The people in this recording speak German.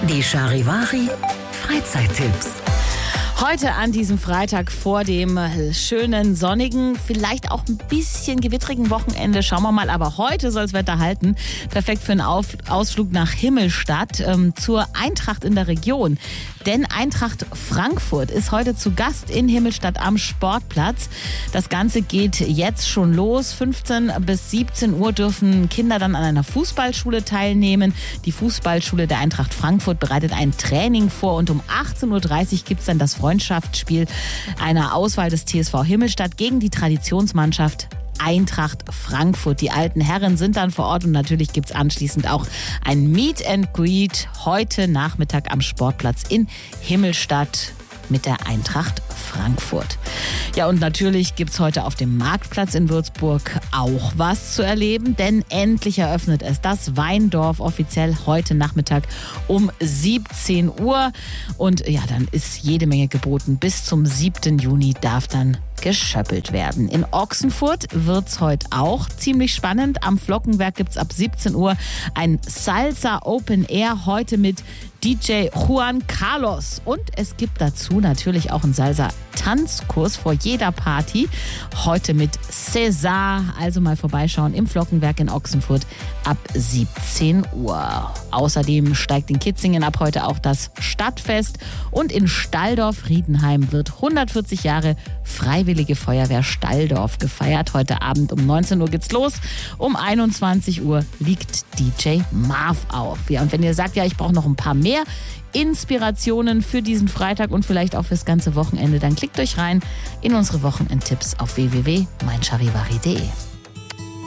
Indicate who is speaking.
Speaker 1: Die Charivari Freizeittipps.
Speaker 2: Heute an diesem Freitag vor dem schönen, sonnigen, vielleicht auch ein bisschen gewittrigen Wochenende. Schauen wir mal, aber heute soll das Wetter halten. Perfekt für einen Ausflug nach Himmelstadt zur Eintracht in der Region. Denn Eintracht Frankfurt ist heute zu Gast in Himmelstadt am Sportplatz. Das Ganze geht jetzt schon los. 15 bis 17 Uhr dürfen Kinder dann an einer Fußballschule teilnehmen. Die Fußballschule der Eintracht Frankfurt bereitet ein Training vor und um 18.30 Uhr gibt es dann das Freundschaftsspiel einer Auswahl des TSV Himmelstadt gegen die Traditionsmannschaft Eintracht Frankfurt. Die alten Herren sind dann vor Ort und natürlich gibt es anschließend auch ein Meet and Greet heute Nachmittag am Sportplatz in Himmelstadt mit der Eintracht Frankfurt. Ja, und natürlich gibt es heute auf dem Marktplatz in Würzburg auch was zu erleben, denn endlich eröffnet es das Weindorf offiziell heute Nachmittag um 17 Uhr. Und ja, dann ist jede Menge geboten. Bis zum 7. Juni darf dann geschöppelt werden. In Ochsenfurt wird's heute auch ziemlich spannend. Am Flockenwerk gibt's ab 17 Uhr ein Salsa Open Air, heute mit DJ Juan Carlos. Und es gibt dazu natürlich auch einen Salsa-Tanzkurs vor jeder Party. Heute mit César. Also mal vorbeischauen im Flockenwerk in Ochsenfurt ab 17 Uhr. Außerdem steigt in Kitzingen ab heute auch das Stadtfest. Und in Stalldorf-Riedenheim wird 140 Jahre Freiwillige Feuerwehr Stalldorf gefeiert. Heute Abend um 19 Uhr geht's los. Um 21 Uhr liegt DJ Marv auf. Ja, und wenn ihr sagt, ja, ich brauche noch ein paar mehr Inspirationen für diesen Freitag und vielleicht auch fürs ganze Wochenende, dann klickt euch rein in unsere Wochenendtipps auf www.meincharivari.de.